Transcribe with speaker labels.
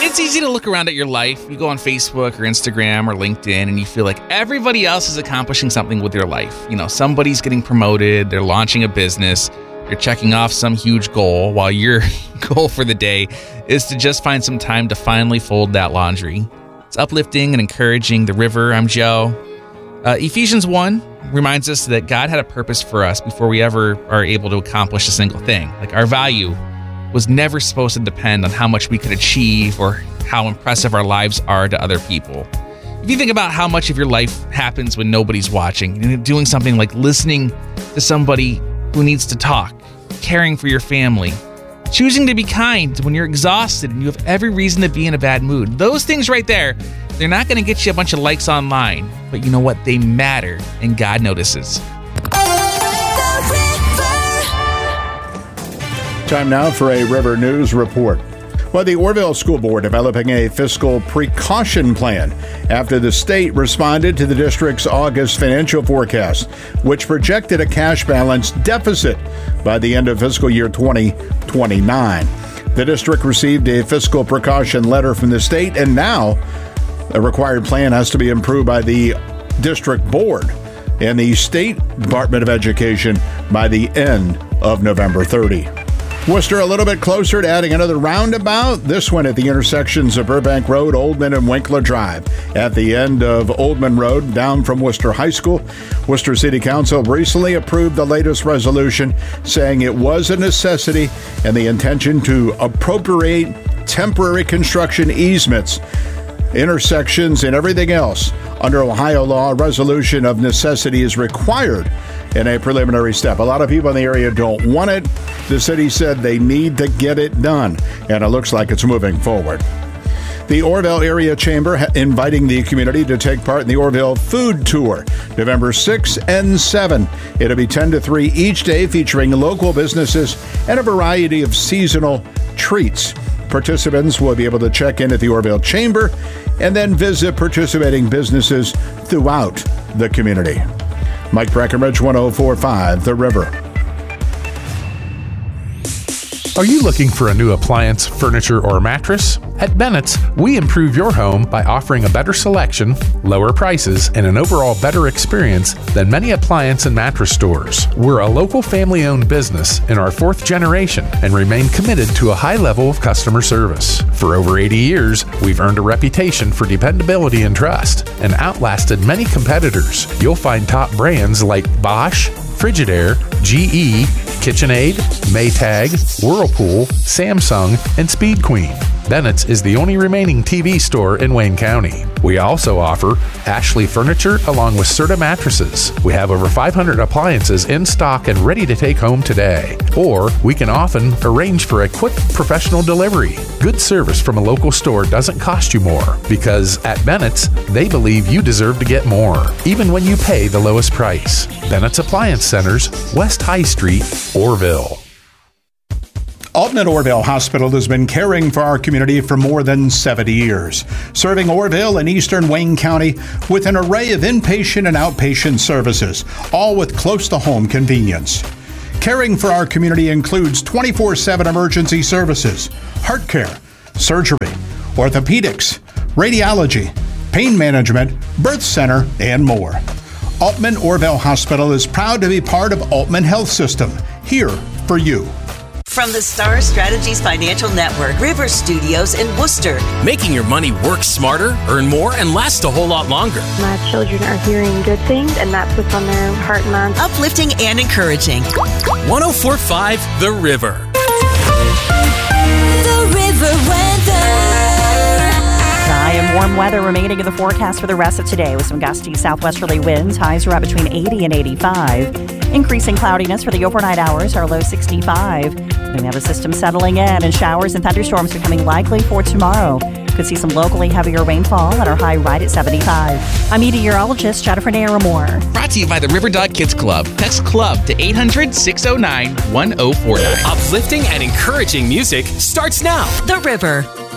Speaker 1: It's easy to look around at your life. You go on Facebook or Instagram or LinkedIn and you feel like everybody else is accomplishing something with their life. You know, somebody's getting promoted, they're launching a business, you're checking off some huge goal, while your goal for the day is to just find some time to finally fold that laundry. It's uplifting and encouraging. The River, I'm Joe. Ephesians 1 reminds us that God had a purpose for us before we ever are able to accomplish a single thing. Like, our value was never supposed to depend on how much we could achieve or how impressive our lives are to other people. If you think about how much of your life happens when nobody's watching, doing something like listening to somebody who needs to talk, caring for your family, choosing to be kind when you're exhausted and you have every reason to be in a bad mood. Those things right there, they're not going to get you a bunch of likes online, but you know what? They matter, and God notices.
Speaker 2: Time now for a River News Report. Well, the Orrville School Board developing a fiscal precaution plan after the state responded to the district's August financial forecast, which projected a cash balance deficit by the end of fiscal year 2029. The district received a fiscal precaution letter from the state, and now a required plan has to be approved by the district board and the State Department of Education by the end of November 30. Worcester a little bit closer to adding another roundabout, this one at the intersections of Burbank Road, Oldman, and Winkler Drive. At the end of Oldman Road, down from Worcester High School, Worcester City Council recently approved the latest resolution, saying it was a necessity and the intention to appropriate temporary construction easements, intersections, and everything else. Under Ohio law, a resolution of necessity is required in a preliminary step. A lot of people in the area don't want it. The city said they need to get it done, and it looks like it's moving forward. The Orrville Area Chamber inviting the community to take part in the Orrville Food Tour, November 6 and 7. It'll be 10 to 3 each day, featuring local businesses and a variety of seasonal treats. Participants will be able to check in at the Orrville Chamber and then visit participating businesses throughout the community. Mike Breckenridge, 104.5 The River.
Speaker 3: Are you looking for a new appliance, furniture, or mattress? At Bennett's, we improve your home by offering a better selection, lower prices, and an overall better experience than many appliance and mattress stores. We're a local family-owned business in our 4th generation and remain committed to a high level of customer service. For over 80 years, we've earned a reputation for dependability and trust and outlasted many competitors. You'll find top brands like Bosch, Frigidaire, GE, KitchenAid, Maytag, Whirlpool, Samsung, and Speed Queen. Bennett's is the only remaining TV store in Wayne County. We also offer Ashley Furniture along with Serta Mattresses. We have over 500 appliances in stock and ready to take home today. Or we can often arrange for a quick professional delivery. Good service from a local store doesn't cost you more because at Bennett's, they believe you deserve to get more, even when you pay the lowest price. Bennett's Appliance Centers, West High Street, Orrville.
Speaker 2: Alton and Orrville Hospital has been caring for our community for more than 70 years, serving Orrville and eastern Wayne County with an array of inpatient and outpatient services, all with close-to-home convenience. Caring for our community includes 24/7 emergency services, heart care, surgery, orthopedics, radiology, pain management, birth center, and more. Altman Orrville Hospital is proud to be part of Altman Health System, here for you.
Speaker 4: From the Star Strategies Financial Network, River Studios in Worcester.
Speaker 5: Making your money work smarter, earn more, and last a whole lot longer.
Speaker 6: My children are hearing good things, and that's what's on their heart and mind.
Speaker 4: Uplifting and encouraging.
Speaker 5: 104.5 The River.
Speaker 4: The River weather.
Speaker 7: Dry and warm weather remaining in the forecast for the rest of today with some gusty southwesterly winds. Highs are up between 80 and 85. Increasing cloudiness for the overnight hours, our low 65. We have a system settling in and showers and thunderstorms becoming likely for tomorrow. Could see some locally heavier rainfall at our high right at 75. I'm meteorologist Jennifer Naramore.
Speaker 1: Brought to you by the River Dog Kids Club. Text CLUB to 800-609-1049.
Speaker 5: Uplifting and encouraging music starts now.
Speaker 4: The River.